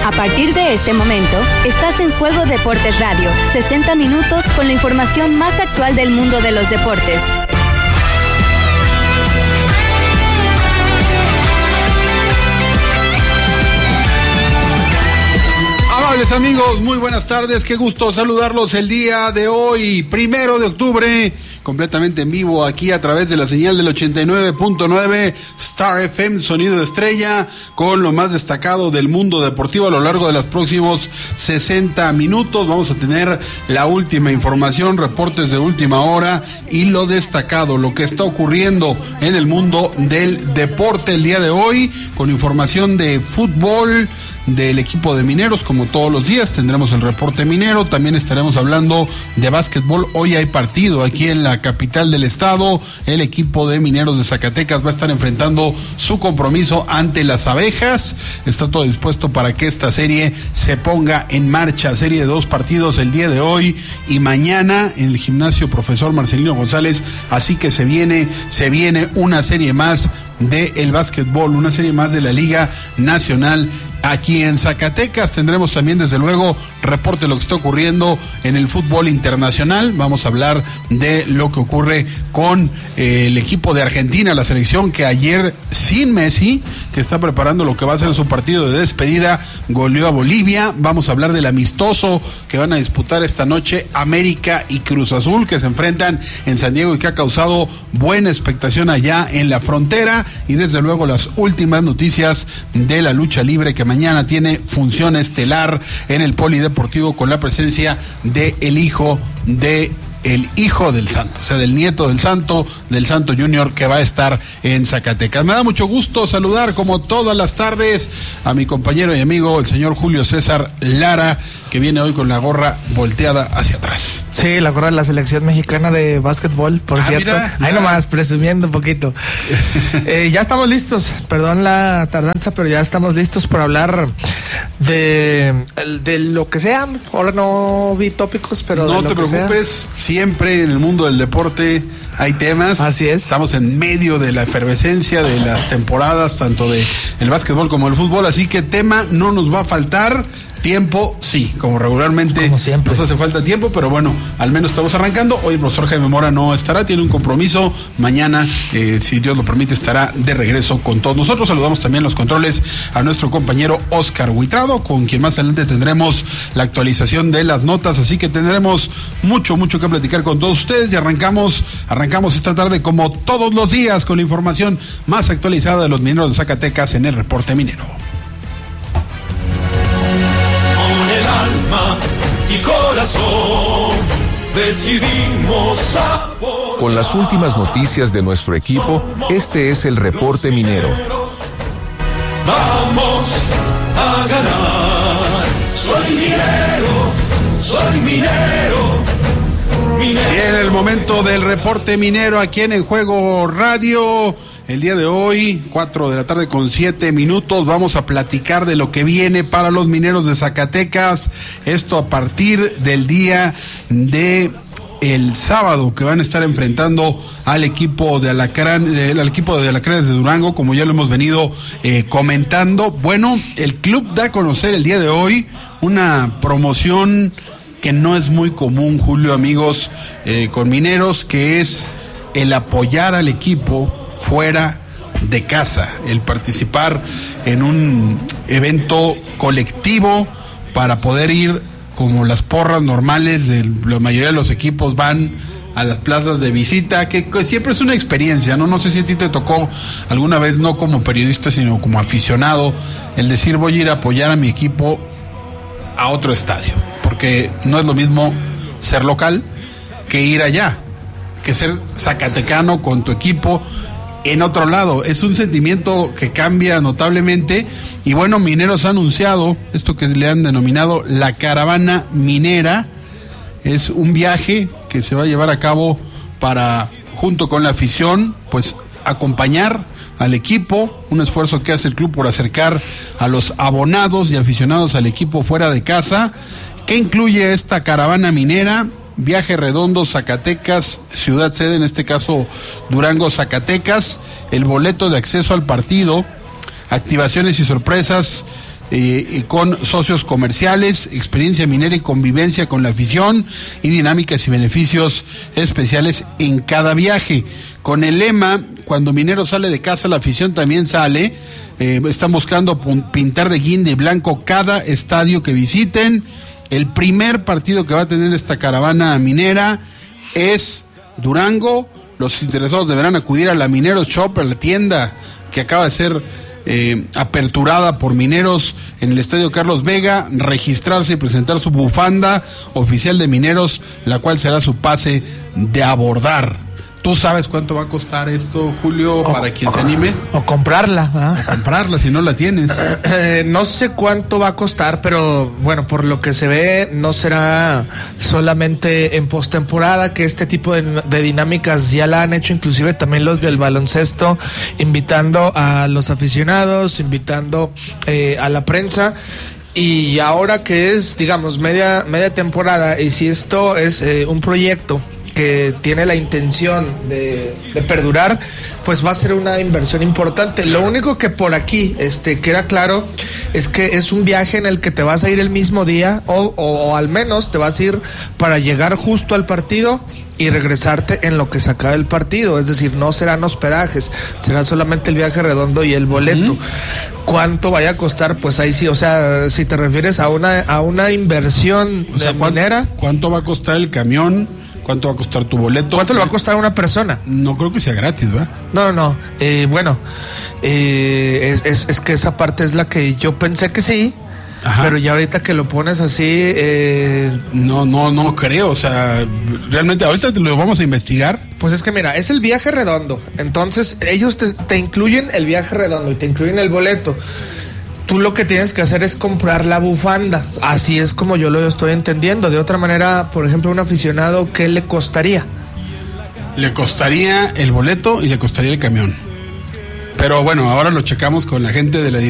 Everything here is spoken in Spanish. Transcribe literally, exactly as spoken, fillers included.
A partir de este momento, estás en Juego Deportes Radio, sesenta minutos con la información más actual del mundo de los deportes. Amables amigos, muy buenas tardes, qué gusto saludarlos el día de hoy, primero de octubre, completamente en vivo aquí a través de la señal del ochenta y nueve punto nueve Star F M, sonido de estrella, con lo más destacado del mundo deportivo a lo largo de los próximos sesenta minutos. Vamos a tener la última información, reportes de última hora y lo destacado, lo que está ocurriendo en el mundo del deporte el día de hoy, con información de fútbol, del equipo de Mineros, como todos los días tendremos el reporte minero. También estaremos hablando de básquetbol. Hoy hay partido aquí en la capital del estado. El equipo de Mineros de Zacatecas va a estar enfrentando su compromiso ante las Abejas. Está todo dispuesto para que esta serie se ponga en marcha. Serie de dos partidos el día de hoy y mañana en el gimnasio Profesor Marcelino González. Así que se viene, se viene una serie más de el básquetbol, una serie más de la Liga Nacional aquí en Zacatecas. Tendremos también, desde luego, reporte de lo que está ocurriendo en el fútbol internacional. Vamos a hablar de lo que ocurre con eh, el equipo de Argentina, la selección que ayer, sin Messi, que está preparando lo que va a ser su partido de despedida, goleó a Bolivia. Vamos a hablar del amistoso que van a disputar esta noche América y Cruz Azul, que se enfrentan en San Diego y que ha causado buena expectación allá en la frontera. Y desde luego las últimas noticias de la lucha libre, que mañana tiene función estelar en el Polideportivo con la presencia de el hijo de el hijo del santo, o sea, del nieto del santo, del santo junior, que va a estar en Zacatecas. Me da mucho gusto saludar, como todas las tardes, a mi compañero y amigo, el señor Julio César Lara, que viene hoy con la gorra volteada hacia atrás. Sí, la gorra de la selección mexicana de básquetbol, por ah, cierto. Mira, mira. Ahí nomás, presumiendo un poquito. eh, ya estamos listos, perdón la tardanza, pero ya estamos listos para hablar de, de lo que sea. Ahora no vi tópicos, pero no de lo te que preocupes, sea. Siempre en el mundo del deporte hay temas. Así es. Estamos en medio de la efervescencia de las temporadas, tanto de el básquetbol como el fútbol, así que tema no nos va a faltar. Tiempo, sí, como regularmente como siempre. Nos hace falta tiempo, pero bueno, al menos estamos arrancando. Hoy el profesor Jaime Mora no estará, tiene un compromiso. Mañana, eh, si Dios lo permite, estará de regreso con todos nosotros. Saludamos también los controles a nuestro compañero Oscar Huitrado, con quien más adelante tendremos la actualización de las notas, así que tendremos mucho, mucho que platicar con todos ustedes. Y arrancamos, arrancamos esta tarde, como todos los días, con la información más actualizada de los mineros de Zacatecas en el reporte minero. Y corazón decidimos apoyar. Con las últimas noticias de nuestro equipo, este es el reporte minero. Vamos a ganar. Soy minero, soy minero, minero. Bien, el momento del reporte minero aquí en En Juego Radio. El día de hoy, cuatro de la tarde con siete minutos, vamos a platicar de lo que viene para los mineros de Zacatecas. Esto a partir del día de el sábado, que van a estar enfrentando al equipo de Alacrán, el, al equipo de Alacranes de Durango, como ya lo hemos venido eh, comentando. Bueno, el club da a conocer el día de hoy una promoción que no es muy común, Julio, amigos, eh, con mineros, que es el apoyar al equipo fuera de casa, el participar en un evento colectivo para poder ir, como las porras normales de la mayoría de los equipos van a las plazas de visita, que, que siempre es una experiencia, ¿no? No sé si a ti te tocó alguna vez, no como periodista, sino como aficionado, el decir voy a ir a apoyar a mi equipo a otro estadio, porque no es lo mismo ser local que ir allá, que ser zacatecano con tu equipo en otro lado. Es un sentimiento que cambia notablemente. Y bueno, Mineros ha anunciado esto que le han denominado la caravana minera. Es un viaje que se va a llevar a cabo para, junto con la afición, pues acompañar al equipo, un esfuerzo que hace el club por acercar a los abonados y aficionados al equipo fuera de casa. ¿Qué incluye esta caravana minera? Viaje redondo, Zacatecas, ciudad sede, en este caso Durango, Zacatecas, el boleto de acceso al partido, activaciones y sorpresas eh, y con socios comerciales, experiencia minera y convivencia con la afición y dinámicas y beneficios especiales en cada viaje. Con el lema, cuando Mineros sale de casa, la afición también sale. Eh, están buscando pintar de guinda y blanco cada estadio que visiten. El primer partido que va a tener esta caravana minera es Durango. Los interesados deberán acudir a la Mineros Shop, a la tienda que acaba de ser eh, aperturada por Mineros en el Estadio Carlos Vega, registrarse y presentar su bufanda oficial de Mineros, la cual será su pase de abordar. ¿Tú sabes cuánto va a costar esto, Julio, o, para quien se anime? O comprarla. ¿Ah? O comprarla si no la tienes. Eh, no sé cuánto va a costar, pero bueno, por lo que se ve, no será solamente en postemporada, que este tipo de, de dinámicas ya la han hecho inclusive también los del baloncesto, invitando a los aficionados, invitando eh, a la prensa. Y ahora que es, digamos, media, media temporada, y si esto es eh, un proyecto que tiene la intención de, de perdurar, pues va a ser una inversión importante. Lo único que por aquí este, queda claro es que es un viaje en el que te vas a ir el mismo día o, o, o al menos te vas a ir para llegar justo al partido y regresarte en lo que se acabe el partido, es decir, no serán hospedajes, será solamente el viaje redondo y el boleto. Uh-huh. ¿Cuánto vaya a costar? Pues ahí sí, o sea, si te refieres a una a una inversión o sea, de ¿cuánto, minera, ¿cuánto va a costar el camión? ¿Cuánto va a costar tu boleto? ¿Cuánto le va a costar a una persona? No creo que sea gratis, ¿verdad? No, no, eh, bueno, eh, es, es, es que esa parte es la que yo pensé que sí. Ajá. Pero ya ahorita que lo pones así, eh... no, no, no creo, o sea, realmente ahorita te lo vamos a investigar. Pues es que mira, es el viaje redondo, entonces ellos te, te incluyen el viaje redondo y te incluyen el boleto. Tú lo que tienes que hacer es comprar la bufanda, así es como yo lo estoy entendiendo. De otra manera, por ejemplo, un aficionado, ¿qué le costaría? Le costaría el boleto y le costaría el camión. Pero bueno, ahora lo checamos con la gente de la